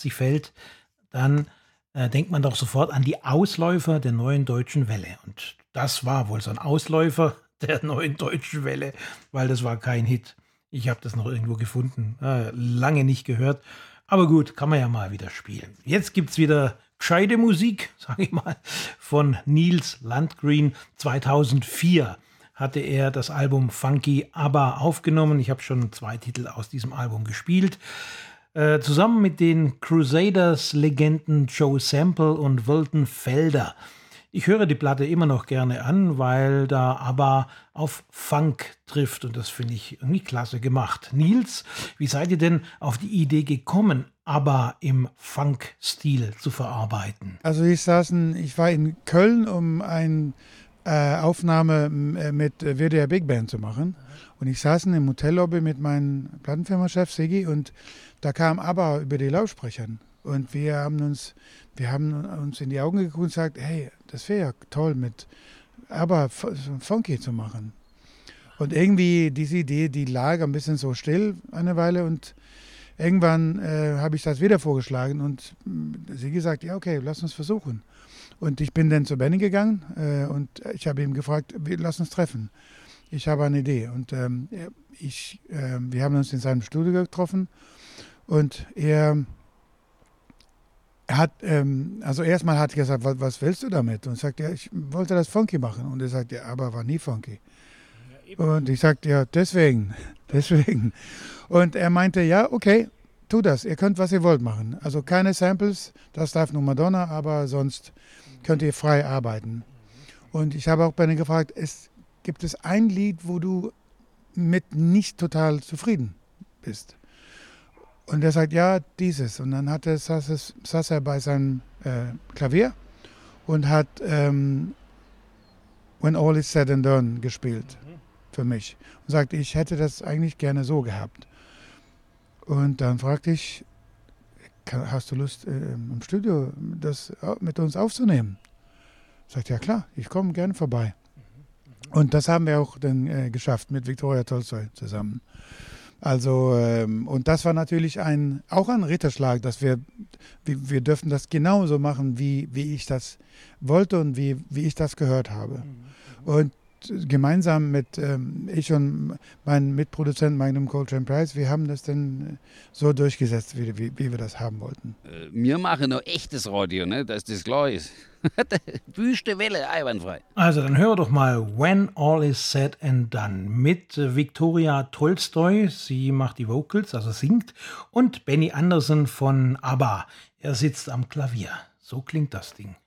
sich fällt, dann denkt man doch sofort an die Ausläufer der Neuen Deutschen Welle. Und das war wohl so ein Ausläufer der Neuen Deutschen Welle, weil das war kein Hit. Ich habe das noch irgendwo gefunden, lange nicht gehört. Aber gut, kann man ja mal wieder spielen. Jetzt gibt's wieder gescheite Musik, sage ich mal, von Nils Landgreen. 2004 hatte er das Album Funky ABBA aufgenommen. Ich habe schon 2 Titel aus diesem Album gespielt. Zusammen mit den Crusaders-Legenden Joe Sample und Wilton Felder. Ich höre die Platte immer noch gerne an, weil da ABBA auf Funk trifft und das finde ich irgendwie klasse gemacht. Nils, wie seid ihr denn auf die Idee gekommen, ABBA im Funk-Stil zu verarbeiten? Also ich war in Köln, um eine Aufnahme mit WDR Big Band zu machen. Und ich saß im Hotellobby mit meinem Plattenfirmenchef Siggi und da kam ABBA über die Lautsprecher. Und wir haben uns in die Augen geguckt und gesagt, hey, das wäre ja toll, mit ABBA Funky zu machen. Und irgendwie diese Idee, die lag ein bisschen so still eine Weile und irgendwann habe ich das wieder vorgeschlagen und sie gesagt, ja okay, lass uns versuchen. Und ich bin dann zu Benny gegangen und ich habe ihm gefragt, lass uns treffen. Ich habe eine Idee. Und wir haben uns in seinem Studio getroffen und er hat, also erstmal hat er gesagt, was willst du damit? Und sagt, ja, ich wollte das funky machen. Und er sagt, ja, aber war nie funky. Und ich sagte, ja, deswegen. Und er meinte, ja, okay, tu das. Ihr könnt, was ihr wollt machen. Also keine Samples, das darf nur Madonna, aber sonst könnt ihr frei arbeiten. Und ich habe auch Benny gefragt, gibt es ein Lied, wo du mit nicht total zufrieden bist? Und er sagt, ja, dieses. Und dann saß er bei seinem Klavier und hat When All Is Said and Done gespielt für mich. Und sagte, ich hätte das eigentlich gerne so gehabt. Und dann fragte ich, hast du Lust, im Studio das mit uns aufzunehmen? Sagt, ja klar, ich komme gerne vorbei. Und das haben wir auch dann geschafft mit Viktoria Tolstoi zusammen. Also, und das war natürlich auch ein Ritterschlag, dass wir dürfen das genauso machen, wie ich das wollte und wie ich das gehört habe. Und gemeinsam mit ich und meinem Mitproduzent Magnum Coltrane Price, wir haben das dann so durchgesetzt, wie wir das haben wollten. Wir machen noch echtes Radio, ne? Dass das klar ist. Wüste Welle, einwandfrei. Also dann hör doch mal When All Is Said and Done mit Viktoria Tolstoi. Sie macht die Vocals, also singt. Und Benny Andersson von ABBA. Er sitzt am Klavier. So klingt das Ding.